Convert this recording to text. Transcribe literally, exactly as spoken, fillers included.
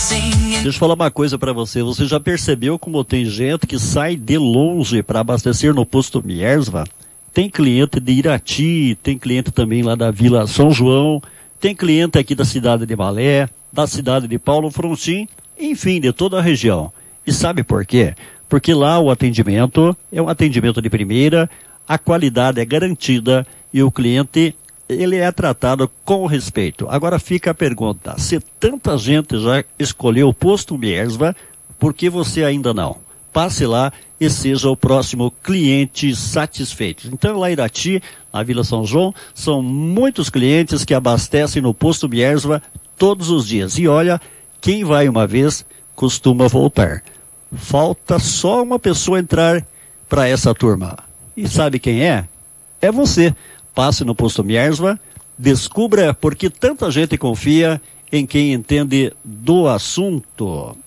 Deixa eu falar uma coisa para você. Você já percebeu como tem gente que sai de longe para abastecer no posto Miersva? Tem cliente de Irati, tem cliente também lá da Vila São João, tem cliente aqui da cidade de Malé, da cidade de Paulo Frontin, enfim, de toda a região. E sabe por quê? Porque lá o atendimento é um atendimento de primeira, a qualidade é garantida e o cliente, ele é tratado com respeito. Agora fica a pergunta, se tanta gente já escolheu o posto Miersva, por que você ainda não? Passe lá e seja o próximo cliente satisfeito. Então, lá em Irati, na Vila São João, são muitos clientes que abastecem no posto Miersva todos os dias. E olha, quem vai uma vez costuma voltar. Falta só uma pessoa entrar para essa turma. E sabe quem é? É você. Passe no posto Miersva, descubra por que tanta gente confia em quem entende do assunto.